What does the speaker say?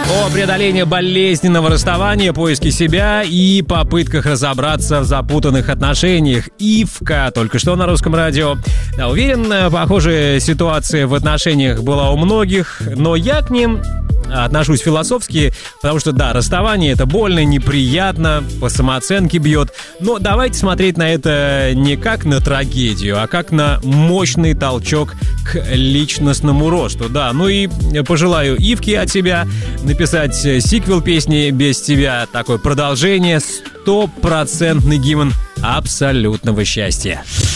О преодолении болезненного расставания, поиске себя и попытках разобраться в запутанных отношениях. Ивка, только что на Русском радио. Да, уверен, похожая ситуация в отношениях была у многих, но я к ним отношусь философски, потому что, да, расставание — это больно, неприятно, по самооценке бьет. Но давайте смотреть на это не как на трагедию, а как на мощный толчок к личностному росту. Да, ну и пожелаю Ивке от себя написать сиквел песни «Без тебя». Такое продолжение, 100% гимн абсолютного счастья.